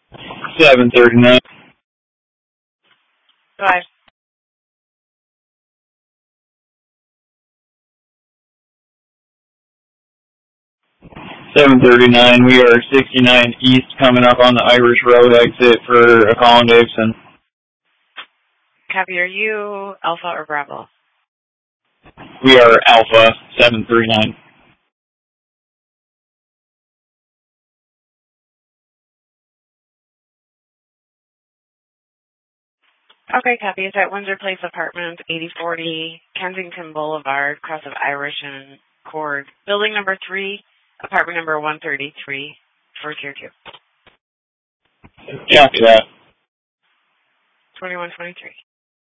739. Bye. 739. We are 69 East coming up on the Irish Road exit for a call on Davidson. Copy, are you Alpha or Bravo? We are Alpha 739. Okay, copy. It's at Windsor Place Apartments, 8040 Kensington Boulevard, cross of Irish and Cord. Building number 3, apartment number 133, for tier 2. Copy that. 2123.